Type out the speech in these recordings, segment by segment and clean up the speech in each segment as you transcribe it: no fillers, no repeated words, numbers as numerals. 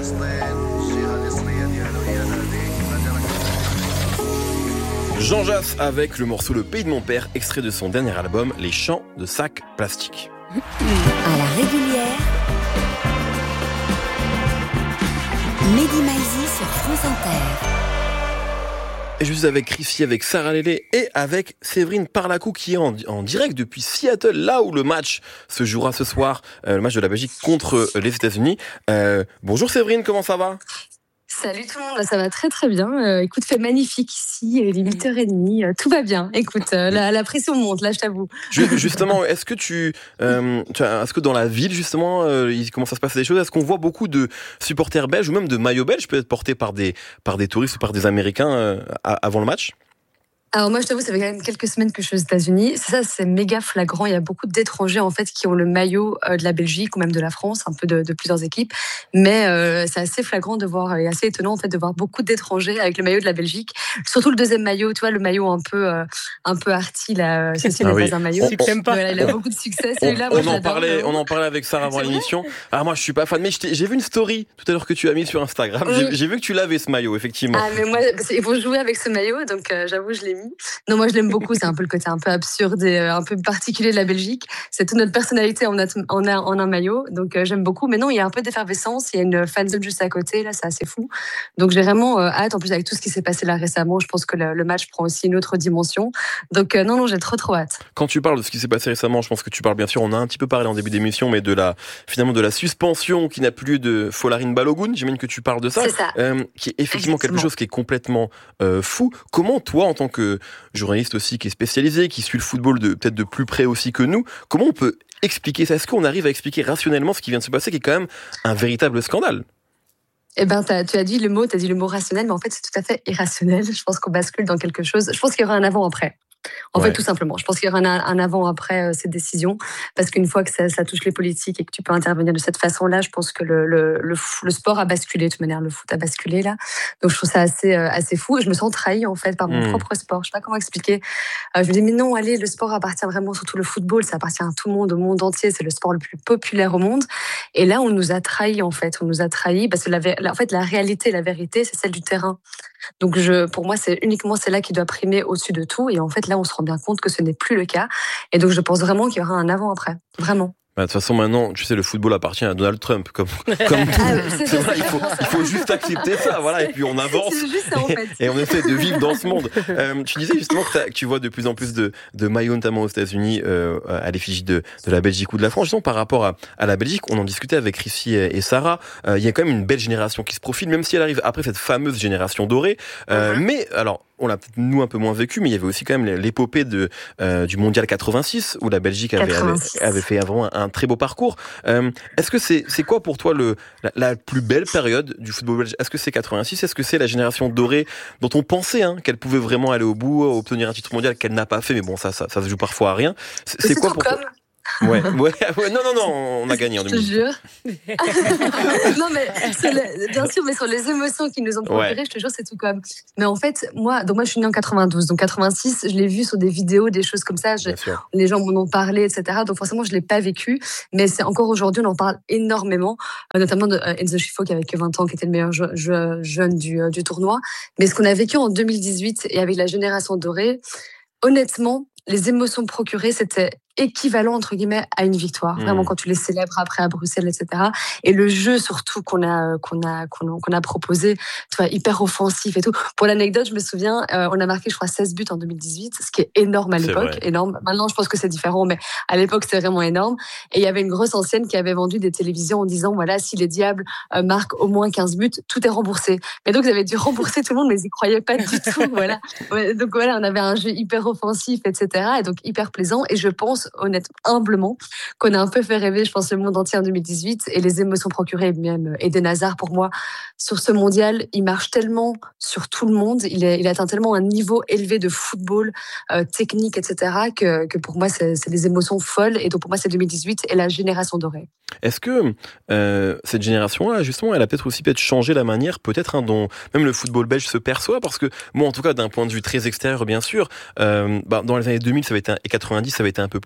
Jean Jass avec le morceau Le Pays de mon père, extrait de son dernier album Les Chants de Sac Plastique. À la régulière, Mehdi Maizi sur France Inter. Et je suis avec Chrissy, avec Sarah Lélé et avec Séverine Parlacou qui est en direct depuis Seattle, là où le match se jouera ce soir, le match de la Belgique contre les États-Unis. Bonjour Séverine, comment ça va ? Salut tout le monde, ça va très très bien. Écoute, fait magnifique ici, il est 8h30, tout va bien. Écoute, la pression monte, là je t'avoue. Justement, est-ce que dans la ville, justement, il commence à se passer des choses ? Est-ce qu'on voit beaucoup de supporters belges ou même de maillots belges peut-être portés par des touristes ou par des Américains avant le match ? Alors moi je t'avoue, ça fait quand même quelques semaines que je suis aux États-Unis. C'est méga flagrant. Il y a beaucoup d'étrangers en fait qui ont le maillot de la Belgique ou même de la France, un peu de plusieurs équipes. Mais c'est assez flagrant de voir et assez étonnant en fait de voir beaucoup d'étrangers avec le maillot de la Belgique. Surtout le deuxième maillot, tu vois, le maillot un peu arty là. Ceci n'est pas un maillot. Voilà, il a beaucoup de succès. Celui-là, on en parlait avec Sarah avant l'émission. Alors moi je suis pas fan, mais j'ai vu une story tout à l'heure que tu as mis sur Instagram. Oui. J'ai vu que tu l'avais ce maillot effectivement. Ah mais moi ils vont jouer avec ce maillot, donc j'avoue je l'ai mis. Non, moi je l'aime beaucoup, c'est un peu le côté un peu absurde et un peu particulier de la Belgique. C'est toute notre personnalité en un maillot, donc j'aime beaucoup. Mais non, il y a un peu d'effervescence, il y a une fanzone juste à côté, là c'est assez fou. Donc j'ai vraiment hâte, en plus avec tout ce qui s'est passé là récemment, je pense que le match prend aussi une autre dimension. Donc non, j'ai trop hâte. Quand tu parles de ce qui s'est passé récemment, je pense que tu parles bien sûr, on a un petit peu parlé en début d'émission, mais finalement de la suspension qui n'a plus lieu de Folarin Balogun, j'imagine que tu parles de ça. C'est ça. Qui est effectivement quelque chose qui est complètement fou. Comment toi, en tant que journaliste aussi qui est spécialisé, qui suit le football peut-être de plus près aussi que nous, comment on peut expliquer ça ? Est-ce qu'on arrive à expliquer rationnellement ce qui vient de se passer, qui est quand même un véritable scandale ? Eh ben, tu as dit le mot rationnel, mais en fait, c'est tout à fait irrationnel. Je pense qu'on bascule dans quelque chose. Je pense qu'il y aura un avant-après. En fait, tout simplement. Je pense qu'il y aura un avant-après cette décision, parce qu'une fois que ça touche les politiques et que tu peux intervenir de cette façon-là, je pense que le sport a basculé, de toute manière, le foot a basculé là. Donc je trouve ça assez fou. Et je me sens trahie en fait par mon propre sport. Je sais pas comment expliquer. Je me dis mais non, allez, le sport appartient vraiment, surtout le football, ça appartient à tout le monde, au monde entier. C'est le sport le plus populaire au monde. Et là, on nous a trahis en fait. On nous a trahis parce que la réalité, la vérité, c'est celle du terrain. Donc pour moi, c'est uniquement celle-là qui doit primer au-dessus de tout. Et en fait, là, on se rend bien compte que ce n'est plus le cas. Et donc, je pense vraiment qu'il y aura un avant-après. Vraiment. De toute façon, maintenant, tu sais, le football appartient à Donald Trump, comme tout. C'est vrai, il faut juste accepter ça, voilà, et puis on avance. C'est juste ça, en fait. Et on essaie de vivre dans ce monde. Tu disais justement que tu vois de plus en plus de maillots, notamment aux États-Unis, à l'effigie de la Belgique ou de la France. Justement, par rapport à la Belgique, on en discutait avec Chrissy et Sarah. Il y a quand même une belle génération qui se profile, même si elle arrive après cette fameuse génération dorée. Mais alors, on l'a peut-être nous un peu moins vécu, mais il y avait aussi quand même l'épopée du Mondial 86 où la Belgique avait fait vraiment un très beau parcours. Est-ce que c'est quoi pour toi la plus belle période du football belge ? Est-ce que c'est 86 ? Est-ce que c'est la génération dorée dont on pensait qu'elle pouvait vraiment aller au bout, obtenir un titre mondial qu'elle n'a pas fait, mais bon ça se joue parfois à rien. C'est quoi pour toi ? Ouais, non, on a gagné en 2018. Je te jure. Non, mais bien sûr, mais sur les émotions qui nous ont procuré, je te jure, c'est tout comme. Mais en fait, moi, je suis née en 92, donc 86, je l'ai vu sur des vidéos, des choses comme ça. Les gens m'en ont parlé, etc. Donc forcément, je l'ai pas vécu, mais c'est encore aujourd'hui, on en parle énormément, notamment de Enzo Scifo qui avait que 20 ans, qui était le meilleur jeune du tournoi. Mais ce qu'on a vécu en 2018 et avec la génération dorée, honnêtement, les émotions procurées, c'était équivalent entre guillemets à une victoire, vraiment quand tu les célèbres après à Bruxelles, etc. Et le jeu surtout qu'on a proposé, tu vois, hyper offensif et tout. Pour l'anecdote, je me souviens, on a marqué je crois 16 buts en 2018, ce qui est énorme à l'époque, énorme. Maintenant je pense que c'est différent, mais à l'époque c'était vraiment énorme. Et il y avait une grosse ancienne qui avait vendu des télévisions en disant voilà, si les Diables marquent au moins 15 buts, tout est remboursé. Mais donc ils avaient dû rembourser tout le monde, mais ils y croyaient pas du tout, voilà. Donc voilà, on avait un jeu hyper offensif, etc. Et donc hyper plaisant. Et je pense honnêtement, humblement, qu'on a un peu fait rêver, je pense, le monde entier en 2018 et les émotions procurées, même Eden Hazard, pour moi, sur ce mondial, il marche tellement sur tout le monde, il atteint tellement un niveau élevé de football, technique, etc., que pour moi, c'est des émotions folles et donc pour moi, c'est 2018 et la génération dorée. Est-ce que cette génération-là, justement, elle a peut-être changé la manière, peut-être, dont même le football belge se perçoit, parce que moi, en tout cas, d'un point de vue très extérieur, bien sûr, dans les années 2000 et 90, ça avait été un peu plus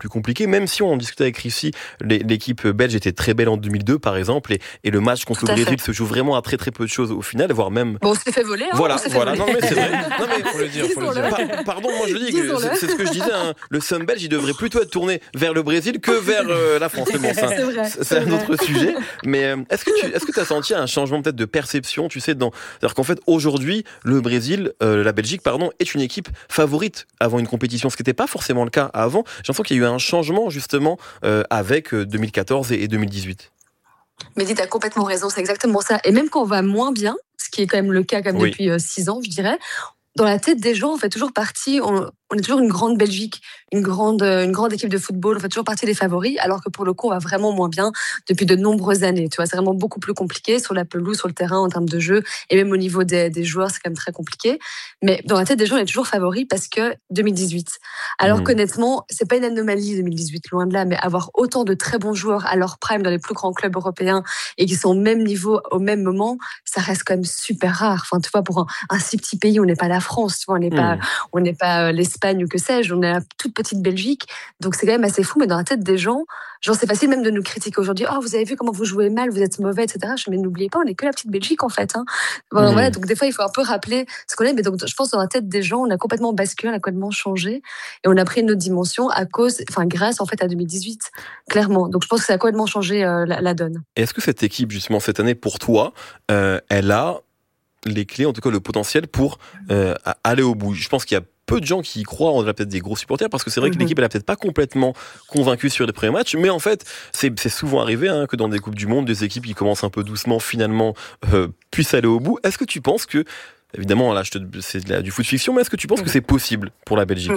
plus compliqué, même si on en discutait avec Chrissy, l'équipe belge était très belle en 2002 par exemple, et le match contre le Brésil se joue vraiment à très très peu de choses au final, voire même... Bon, on s'est fait voler, hein. Voilà, voler. Non mais c'est vrai. Non mais faut le dire. Pardon, moi je dis que c'est ce que je disais, hein. Le Sun belge, il devrait plutôt être tourné vers le Brésil que vers la France. Mais bon, c'est un autre sujet. Mais est-ce que tu as senti un changement peut-être de perception, tu sais, c'est-à-dire qu'en fait aujourd'hui, le Brésil, la Belgique, pardon, est une équipe favorite avant une compétition, ce qui n'était pas forcément le cas avant. J'ai l'impression qu'il y a eu un changement justement avec 2014 et 2018. Mehdi, t'as complètement raison, c'est exactement ça. Et même quand on va moins bien, ce qui est quand même le cas depuis 6 ans, je dirais, dans la tête des gens, on fait toujours partie, on est toujours une grande Belgique, une grande équipe de football, on fait toujours partie des favoris, alors que pour le coup, on va vraiment moins bien depuis de nombreuses années. Tu vois, c'est vraiment beaucoup plus compliqué sur la pelouse, sur le terrain, en termes de jeu, et même au niveau des joueurs, c'est quand même très compliqué. Mais dans la tête des gens, on est toujours favoris parce que 2018. Alors qu'honnêtement, c'est pas une anomalie 2018, loin de là, mais avoir autant de très bons joueurs à leur prime dans les plus grands clubs européens et qui sont au même niveau, au même moment, ça reste quand même super rare. Enfin, tu vois, pour un si petit pays, on n'est pas la France, tu vois, on n'est pas l'Espagne ou que sais-je, on est la toute petite Belgique, donc c'est quand même assez fou, mais dans la tête des gens, genre c'est facile même de nous critiquer aujourd'hui, oh vous avez vu comment vous jouez mal, vous êtes mauvais, etc. Mais n'oubliez pas, on n'est que la petite Belgique en fait, hein. Voilà, donc des fois il faut un peu rappeler ce qu'on est, mais donc je pense que dans la tête des gens, on a complètement basculé, on a complètement changé, et on a pris une autre dimension grâce en fait à 2018, clairement. Donc je pense que ça a complètement changé la donne. Et est-ce que cette équipe justement cette année pour toi, elle a les clés, en tout cas le potentiel pour aller au bout? Je pense qu'il y a peu de gens qui y croient, on a peut-être des gros supporters, parce que c'est vrai que l'équipe elle a peut-être pas complètement convaincu sur les premiers matchs, mais en fait c'est souvent arrivé que dans des coupes du monde, des équipes qui commencent un peu doucement finalement puissent aller au bout. Est-ce que tu penses que, évidemment là c'est du foot fiction, mais est-ce que tu penses que c'est possible pour la Belgique?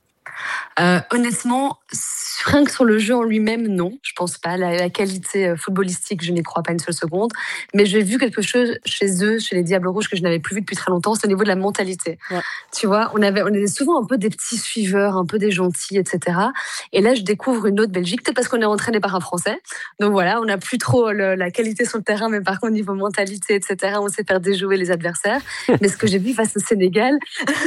Honnêtement, rien que sur le jeu en lui-même, non, je pense pas. La qualité footballistique, je n'y crois pas une seule seconde. Mais j'ai vu quelque chose chez eux, chez les Diables Rouges, que je n'avais plus vu depuis très longtemps, c'est au niveau de la mentalité. Ouais. Tu vois, on était souvent un peu des petits suiveurs, un peu des gentils, etc. Et là, je découvre une autre Belgique, peut-être parce qu'on est entraîné par un Français. Donc voilà, on n'a plus trop la qualité sur le terrain, mais par contre, niveau mentalité, etc., on sait faire déjouer les adversaires. Mais ce que j'ai vu face au Sénégal,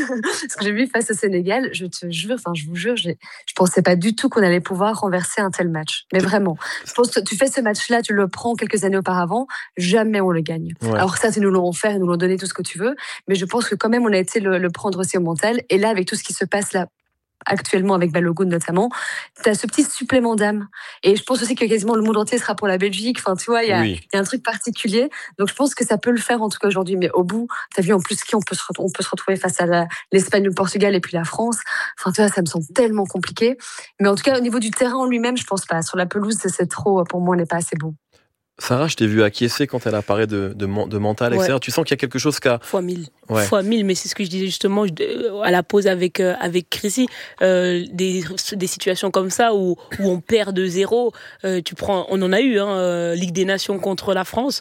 je te jure, je vous jure, je pensais pas du tout qu'on allait pouvoir renverser un tel match. Mais vraiment, je pense que tu fais ce match-là, tu le prends quelques années auparavant, jamais on le gagne. Ouais. Alors ça, ils nous l'ont offert, ils nous l'ont donné, tout ce que tu veux, mais je pense que quand même, on a été le prendre aussi au mental. Et là, avec tout ce qui se passe là, actuellement avec Balogun notamment, tu as ce petit supplément d'âme. Et je pense aussi que quasiment le monde entier sera pour la Belgique. Enfin, tu vois, il y a un truc particulier. Donc, je pense que ça peut le faire en tout cas aujourd'hui. Mais au bout, tu as vu en plus on peut se retrouver face à l'Espagne, le Portugal et puis la France. Enfin, tu vois, ça me semble tellement compliqué. Mais en tout cas, au niveau du terrain en lui-même, je pense pas. Sur la pelouse, c'est trop, pour moi, on n'est pas assez bon. Sarah, je t'ai vu acquiescer quand elle a parlé de mental, etc. Ouais. Tu sens qu'il y a quelque chose Fois 1000. Ouais. Fois 1000, mais c'est ce que je disais justement à la pause avec Chrissy. Des situations comme ça où on perd de 0. On en a eu, Ligue des Nations contre la France.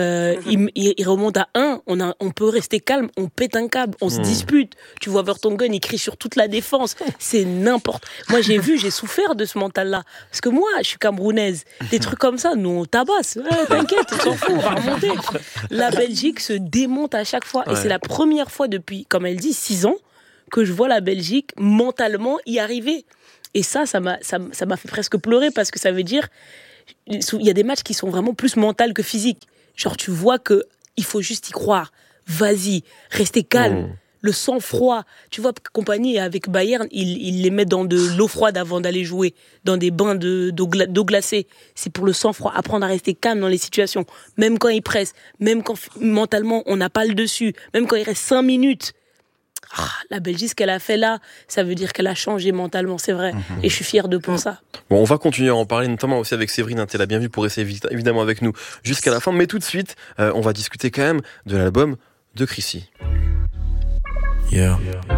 Il remonte à 1. On peut rester calme. On pète un câble. On se dispute. Tu vois Vertonghen, il crie sur toute la défense. C'est n'importe. Moi, j'ai souffert de ce mental-là. Parce que moi, je suis camerounaise. Des trucs comme ça, nous, on tabasse. T'inquiète, on s'en fout, on va remonter. La Belgique se démonte à chaque fois. Ouais. Et c'est la première fois depuis, comme elle dit, 6 ans, que je vois la Belgique mentalement y arriver. Et ça m'a fait presque pleurer parce que ça veut dire il y a des matchs qui sont vraiment plus mentaux que physiques. Genre, tu vois qu'il faut juste y croire. Vas-y, restez calme. Le sang-froid. Tu vois, Compagnie, avec Bayern, ils les mettent dans de l'eau froide avant d'aller jouer, dans des bains d'eau glacée. C'est pour le sang-froid, apprendre à rester calme dans les situations. Même quand ils pressent, même quand mentalement, on n'a pas le dessus, même quand il reste 5 minutes. La Belgique, ce qu'elle a fait là, ça veut dire qu'elle a changé mentalement, c'est vrai. Et je suis fière d'eux pour ça. Bon, on va continuer à en parler, notamment aussi avec Séverine, t'es la bienvenue pour rester évidemment avec nous jusqu'à la fin. Mais tout de suite, on va discuter quand même de l'album de Chrissy. Yeah.